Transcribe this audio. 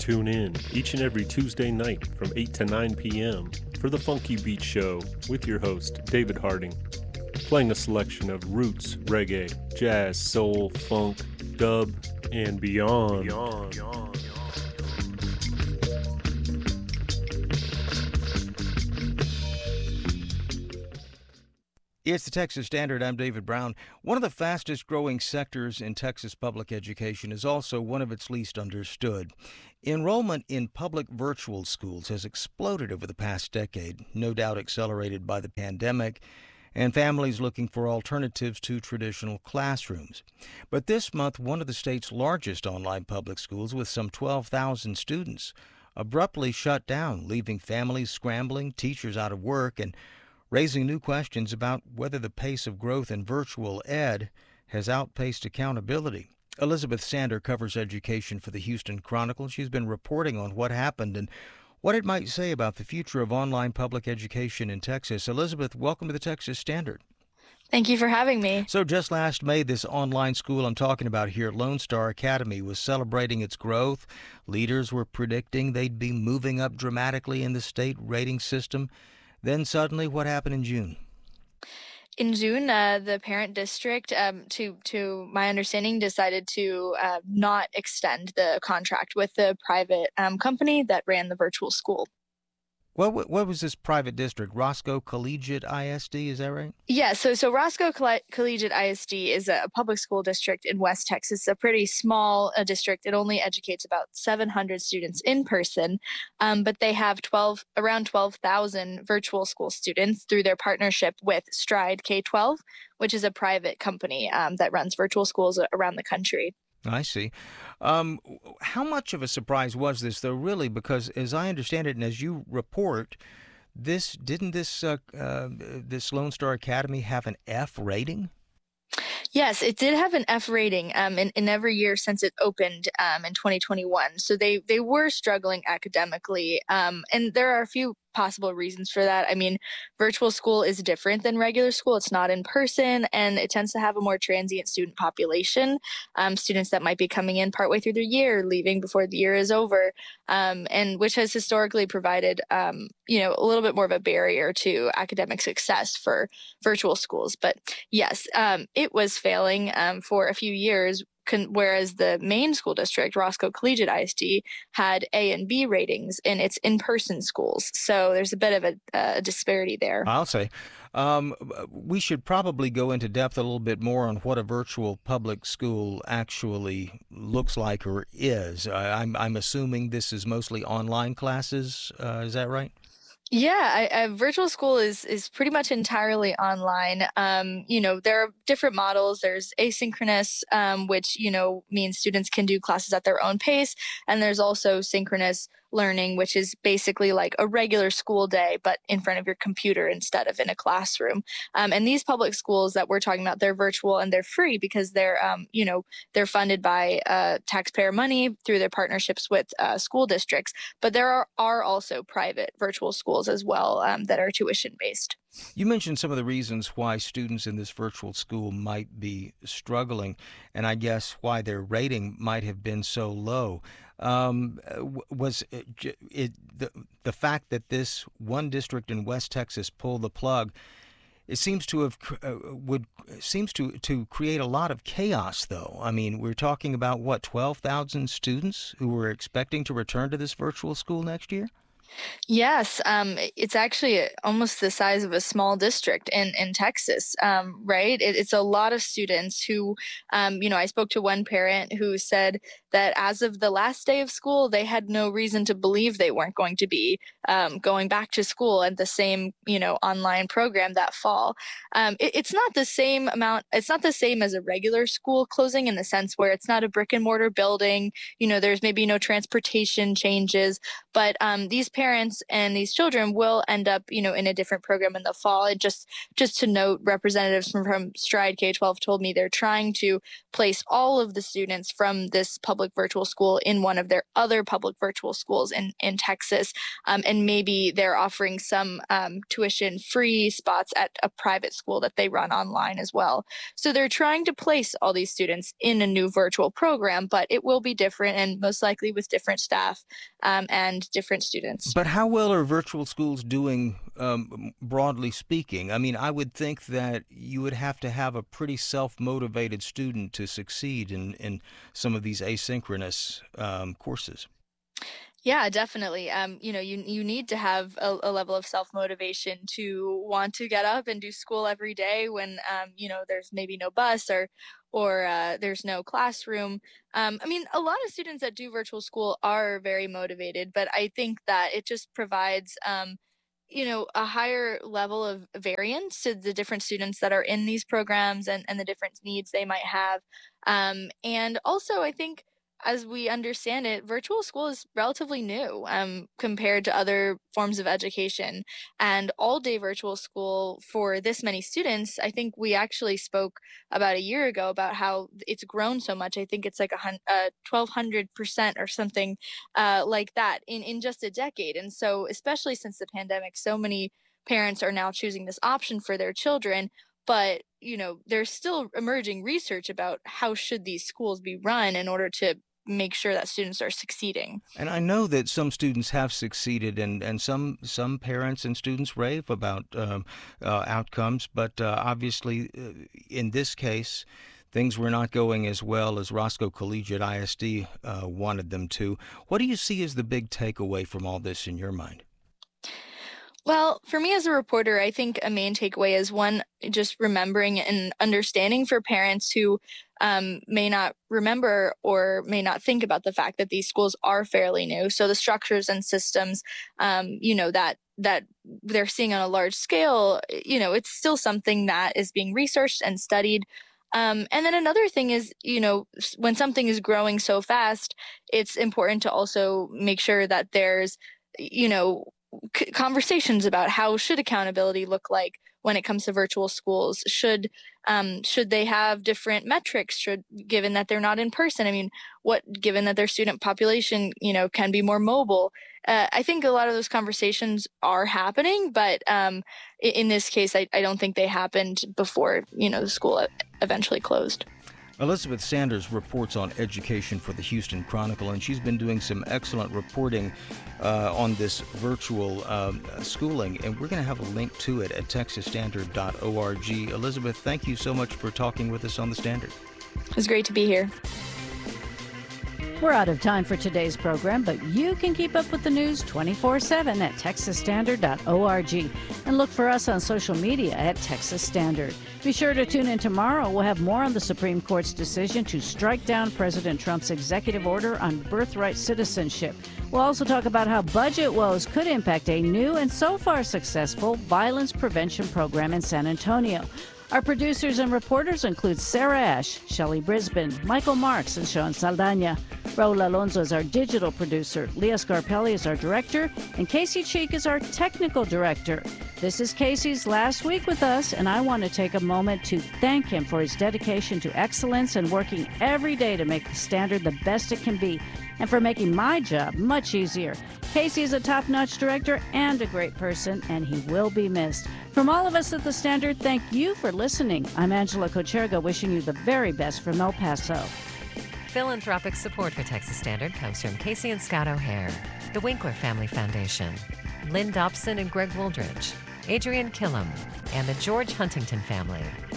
Tune in each and every Tuesday night from 8 to 9 p.m. for The Funky Beat Show with your host, David Harding, playing a selection of roots, reggae, jazz, soul, funk, dub, and beyond. It's the Texas Standard. I'm David Brown. One of the fastest growing sectors in Texas public education is also one of its least understood. Enrollment in public virtual schools has exploded over the past decade, no doubt accelerated by the pandemic and families looking for alternatives to traditional classrooms. But this month, one of the state's largest online public schools with some 12,000 students abruptly shut down, leaving families scrambling, teachers out of work, and raising new questions about whether the pace of growth in virtual ed has outpaced accountability. Elizabeth Sander covers education for the Houston Chronicle. She's been reporting on what happened and what it might say about the future of online public education in Texas. Elizabeth, welcome to the Texas Standard. Thank you for having me. So just last May, this online school I'm talking about here, Lone Star Academy, was celebrating its growth. Leaders were predicting they'd be moving up dramatically in the state rating system. Then suddenly, what happened in June? In June, the parent district, to my understanding, decided to not extend the contract with the private company that ran the virtual school. What was this private district? Roscoe Collegiate ISD, is that right? Yeah, so Roscoe Collegiate ISD is a public school district in West Texas, a pretty small district. It only educates about 700 students in person, but they have around 12,000 virtual school students through their partnership with Stride K-12, which is a private company that runs virtual schools around the country. I see. How much of a surprise was this, though, really? Because as I understand it, and as you report, this Lone Star Academy have an F rating? Yes, it did have an F rating in every year since it opened in 2021. So they were struggling academically, and there are a few possible reasons for that. I mean, virtual school is different than regular school. It's not in person, and it tends to have a more transient student population, students that might be coming in partway through the year, leaving before the year is over, and which has historically provided, a little bit more of a barrier to academic success for virtual schools. But yes, it was failing for a few years, whereas the main school district, Roscoe Collegiate ISD, had A and B ratings in its in-person schools. So there's a bit of a disparity there. I'll say. We should probably go into depth a little bit more on what a virtual public school actually looks like or is. I'm assuming this is mostly online classes. Is that right? Yeah, virtual school is pretty much entirely online. There are different models. There's asynchronous, which, means students can do classes at their own pace. And there's also synchronous learning, which is basically like a regular school day, but in front of your computer instead of in a classroom. And these public schools that we're talking about, they're virtual and they're free because they're funded by taxpayer money through their partnerships with school districts. But there are also private virtual schools as well that are tuition based. You mentioned some of the reasons why students in this virtual school might be struggling, and I guess why their rating might have been so low. Was it the fact that this one district in West Texas pulled the plug? It seems to have to create a lot of chaos, though. I mean, we're talking about 12,000 students who were expecting to return to this virtual school next year? Yes, it's actually almost the size of a small district in Texas, right? It's a lot of students who, I spoke to one parent who said that as of the last day of school, they had no reason to believe they weren't going to be going back to school at the same, online program that fall. It's not the same amount. It's not the same as a regular school closing in the sense where it's not a brick and mortar building. There's maybe no transportation changes, but these parents and these children will end up, in a different program in the fall. And just to note, representatives from Stride K-12 told me they're trying to place all of the students from this public virtual school in one of their other public virtual schools in Texas. And maybe they're offering some tuition-free spots at a private school that they run online as well. So they're trying to place all these students in a new virtual program, but it will be different and most likely with different staff and different students. But how well are virtual schools doing, broadly speaking? I mean, I would think that you would have to have a pretty self-motivated student to succeed in some of these asynchronous courses. Yeah, definitely. You need to have a level of self-motivation to want to get up and do school every day when, there's maybe no bus or there's no classroom. A lot of students that do virtual school are very motivated, but I think that it just provides, a higher level of variance to the different students that are in these programs and the different needs they might have. And also, I think, as we understand it, virtual school is relatively new compared to other forms of education. And all-day virtual school for this many students, I think we actually spoke about a year ago about how it's grown so much. I think it's like 1,200% or something like that in just a decade. And so, especially since the pandemic, so many parents are now choosing this option for their children. But, there's still emerging research about how should these schools be run in order to make sure that students are succeeding. And I know that some students have succeeded, and some parents and students rave about outcomes, but obviously in this case, things were not going as well as Roscoe Collegiate ISD wanted them to. What do you see as the big takeaway from all this in your mind? Well, for me as a reporter, I think a main takeaway is one, just remembering and understanding for parents who may not remember or may not think about the fact that these schools are fairly new. So the structures and systems, that they're seeing on a large scale, it's still something that is being researched and studied. And then another thing is, when something is growing so fast, it's important to also make sure that there's, conversations about how should accountability look like when it comes to virtual schools. Should they have different metrics? Given that they're not in person? Given that their student population, can be more mobile? I think a lot of those conversations are happening, but in this case, I don't think they happened before, the school eventually closed. Elizabeth Sanders reports on education for the Houston Chronicle, and she's been doing some excellent reporting on this virtual schooling, and we're going to have a link to it at texasstandard.org. Elizabeth, thank you so much for talking with us on The Standard. It was great to be here. We're out of time for today's program, but you can keep up with the news 24/7 at texasstandard.org and look for us on social media at Texas Standard. Be sure to tune in tomorrow. We'll have more on the Supreme Court's decision to strike down President Trump's executive order on birthright citizenship. We'll also talk about how budget woes could impact a new and so far successful violence prevention program in San Antonio. Our producers and reporters include Sarah Ash, Shelley Brisbane, Michael Marks, and Sean Saldana. Raul Alonso is our digital producer, Leah Scarpelli is our director, and Casey Cheek is our technical director. This is Casey's last week with us, and I want to take a moment to thank him for his dedication to excellence and working every day to make the Standard the best it can be, and for making my job much easier. Casey is a top-notch director and a great person, and he will be missed. From all of us at The Standard, thank you for listening. I'm Angela Kocherga, wishing you the very best from El Paso. Philanthropic support for Texas Standard comes from Casey and Scott O'Hare, the Winkler Family Foundation, Lynn Dobson and Greg Wooldridge, Adrian Killam, and the George Huntington family.